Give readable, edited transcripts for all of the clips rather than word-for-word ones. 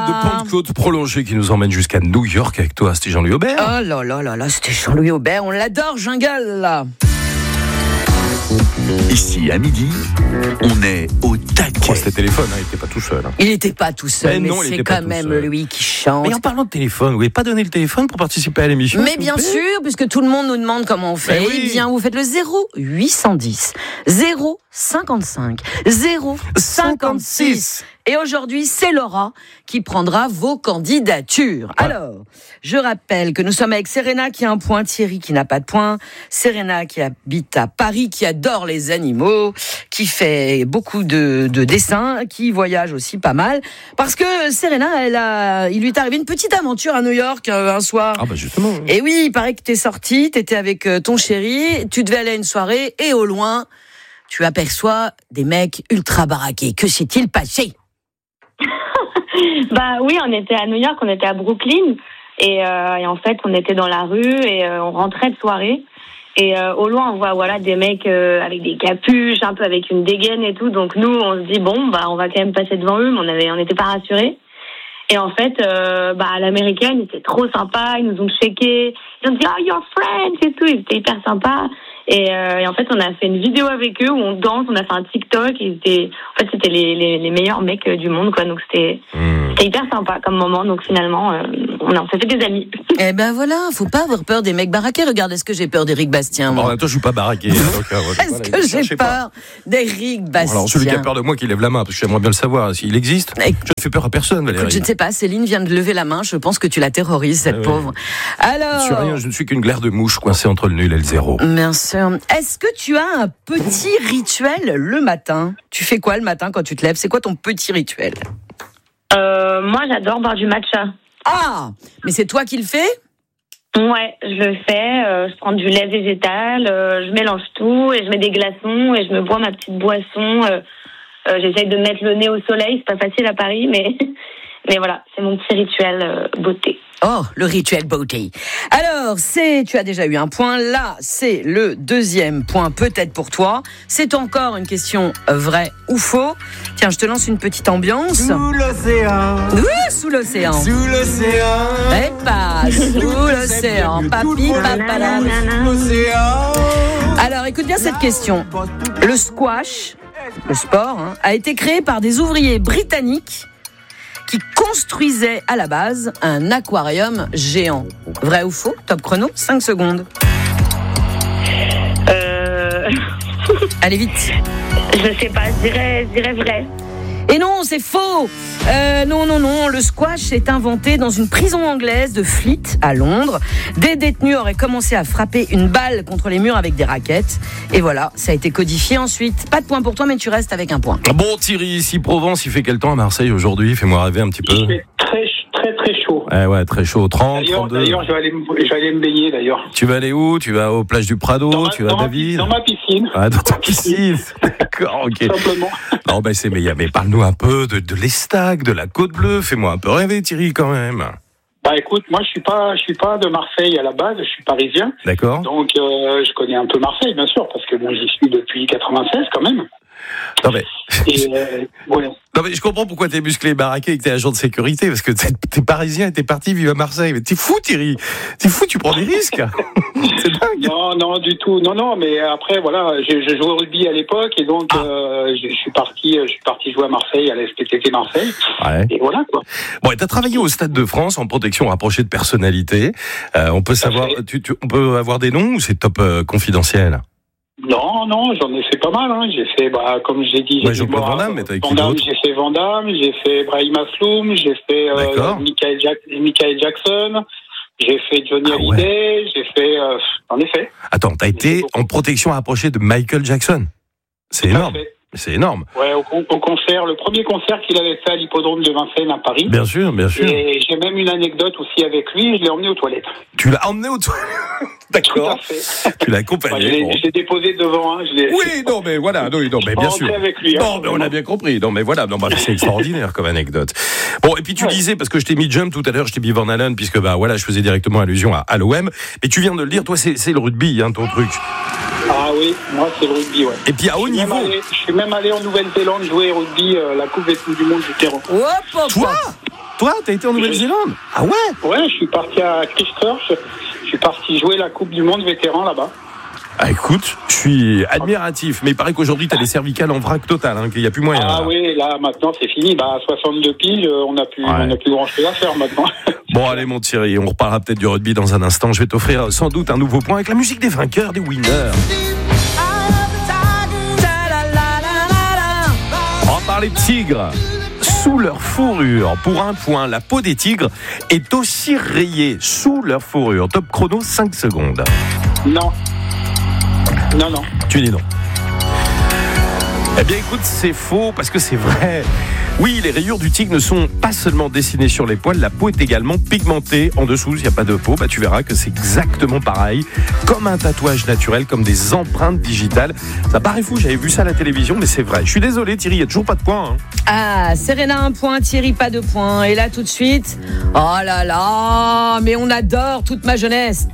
de Pentecôte prolongée qui nous emmène jusqu'à New York avec toi, c'était Jean-Louis Aubert. Oh là là là là, c'était Jean-Louis Aubert, on l'adore, Jungle, là. Ici, à midi, on est au taquet. C'était téléphone, il n'était pas tout seul. Il n'était pas tout seul, mais c'est quand même lui qui chante. Mais en parlant de téléphone, vous n'avez pas donné le téléphone pour participer à l'émission? Mais bien sûr, puisque tout le monde nous demande comment on fait. Eh bien, vous faites le 0810 055 056. Et aujourd'hui, c'est Laura qui prendra vos candidatures. Ouais. Alors, je rappelle que nous sommes avec Serena qui a un point, Thierry qui n'a pas de point, Serena qui habite à Paris, qui adore les animaux, qui fait beaucoup de dessins, qui voyage aussi pas mal. Parce que Serena, il lui est arrivé une petite aventure à New York un soir. Ah bah justement. Oui. Et oui, il paraît que t'es sortie, t'étais avec ton chéri, tu devais aller à une soirée et au loin, tu aperçois des mecs ultra baraqués. Que s'est-il passé ? Bah oui, on était à New York, on était à Brooklyn et en fait on était dans la rue et on rentrait de soirée et au loin on voit des mecs avec des capuches, un peu avec une dégaine et tout, donc nous on se dit bon bah on va quand même passer devant eux, mais on n'était pas rassurés. Et en fait, à l'américaine, ils étaient trop sympas, ils nous ont checkés, ils ont dit oh you're French et tout, ils étaient hyper sympas. Et en fait, on a fait une vidéo avec eux où on danse, on a fait un TikTok. C'était les meilleurs mecs du monde, quoi. Donc c'était hyper sympa comme moment. Donc finalement, on s'est fait des amis. Eh ben voilà, faut pas avoir peur des mecs baraqués. Regarde, est-ce que j'ai peur d'Éric Bastien, moi? En même temps, je suis pas baraqué. Est-ce que j'ai peur d'Éric Bastien? Alors celui qui a peur de moi, qui lève la main, parce que j'aimerais bien le savoir. S'il existe, je ne fais peur à personne, Valérie. Écoute, je ne sais pas. Céline vient de lever la main. Je pense que tu la terrorises, cette pauvre. Alors, je ne suis qu'une glaire de mouche coincée entre le nul et le zéro. Bien sûr. Est-ce que tu as un petit rituel le matin? Tu fais quoi le matin quand tu te lèves? C'est quoi ton petit rituel? Moi, j'adore boire du matcha. Ah, mais c'est toi qui le fais? Ouais, je le fais. Je prends du lait végétal, je mélange tout et je mets des glaçons et je me bois ma petite boisson. J'essaye de mettre le nez au soleil, c'est pas facile à Paris, mais voilà, c'est mon petit rituel beauté. Oh, le rituel beauté. Alors, tu as déjà eu un point. Là, c'est le deuxième point, peut-être pour toi. C'est encore une question vrai ou faux. Tiens, je te lance une petite ambiance. Sous l'océan. Sous l'océan. Sous l'océan. Eh pas, sous l'océan. Papi, papa. L'océan. Alors, écoute bien cette question. Le squash, le sport, a été créé par des ouvriers britanniques qui construisait à la base un aquarium géant. Vrai ou faux? Top chrono, 5 secondes. Allez vite. Je sais pas, je dirais vrai. Et non, c'est faux. Non, le squash s'est inventé dans une prison anglaise de Fleet à Londres. Des détenus auraient commencé à frapper une balle contre les murs avec des raquettes. Et voilà, ça a été codifié ensuite. Pas de point pour toi, mais tu restes avec un point. Bon, Thierry, ici Provence, il fait quel temps à Marseille aujourd'hui? Fais-moi rêver un petit peu. Il fait très chaud. Ouais, très chaud. 30, 32. D'ailleurs, je vais aller me baigner d'ailleurs. Tu vas aller où? Tu vas aux plages du Prado? Tu vas à David? Dans ma piscine. Ah, dans ta piscine. D'accord, ok. Simplement. Non, mais parle-nous un peu de l'Estac, de la Côte Bleue. Fais-moi un peu rêver, Thierry, quand même. Bah écoute, moi je suis pas de Marseille à la base, je suis parisien. D'accord. Donc je connais un peu Marseille, bien sûr, parce que bon, j'y suis depuis 96 quand même. Non mais, ouais. Non mais je comprends pourquoi t'es musclé et baraqué et que t'es agent de sécurité, parce que t'es parisien et t'es parti vivre à Marseille. Mais t'es fou, Thierry. T'es fou, tu prends des risques. C'est dingue. Non, du tout. Non, mais après voilà, je jouais au rugby à l'époque et donc je suis parti jouer à Marseille, à la SPTT Marseille. Ouais. Et voilà quoi. Bon, et t'as travaillé au Stade de France en protection rapprochée de personnalités. On peut savoir, on peut avoir des noms ou c'est top confidentiel? Non, j'en ai fait pas mal. J'ai fait, comme j'ai dit, Jean-Claude Van Damme, mais t'as qui d'autre? J'ai fait Van Damme, j'ai fait Brahim Asloum, j'ai fait Michael Jackson, j'ai fait Johnny Hallyday, j'ai fait... j'en ai fait. Attends, t'as été en protection rapprochée de Michael Jackson? C'est énorme. C'est énorme. Ouais, au concert, le premier concert qu'il avait fait à l'hippodrome de Vincennes à Paris. Bien sûr. Et j'ai même une anecdote aussi avec lui, je l'ai emmené aux toilettes. Tu l'as emmené aux toilettes? D'accord. Tu l'as accompagné. Je l'ai déposé devant. Bien sûr. Avec lui, mais on a bien compris. Non, mais voilà. C'est extraordinaire comme anecdote. Bon, et puis tu disais, parce que je t'ai mis Jump tout à l'heure, je t'ai mis Van Halen, puisque je faisais directement allusion à l'OM. Et tu viens de le dire, toi, c'est le rugby, ton truc. Ah oui, moi c'est le rugby, ouais. Et puis à haut niveau. Je suis même allé en Nouvelle-Zélande jouer au rugby, la Coupe du Monde du terrain. Toi ? Toi, t'as été en Nouvelle-Zélande? Ah ouais? Ouais, je suis parti à Christchurch. Je suis parti jouer la Coupe du Monde vétéran là-bas. Ah écoute, je suis admiratif, mais il paraît qu'aujourd'hui t'as les cervicales en vrac total, qu'il n'y a plus moyen. Ah oui, là maintenant c'est fini. À 62 piges, on n'a plus grand chose à faire maintenant. Bon allez mon Thierry, on reparlera peut-être du rugby dans un instant. Je vais t'offrir sans doute un nouveau point avec la musique des vainqueurs, des winners. On va parler de tigres. Sous leur fourrure, pour un point, la peau des tigres est aussi rayée sous leur fourrure. Top chrono, 5 secondes. Non. Tu dis non. Eh bien écoute, c'est faux parce que c'est vrai. Oui, les rayures du tigre ne sont pas seulement dessinées sur les poils, la peau est également pigmentée en dessous. S'il n'y a pas de peau, tu verras que c'est exactement pareil, comme un tatouage naturel, comme des empreintes digitales. Ça paraît fou, j'avais vu ça à la télévision, mais c'est vrai. Je suis désolé Thierry, il n'y a toujours pas de points. Ah, Serena 1 point, Thierry pas de points. Et là tout de suite, oh là là, mais on adore toute ma jeunesse.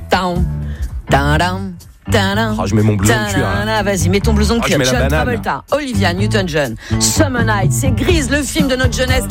Je mets mon blouson de cuir. Vas-y, mets ton blouson de cuir. Je mets la John banane. Travolta, Olivia Newton-John, Summer Night, c'est Grease, le film de notre jeunesse.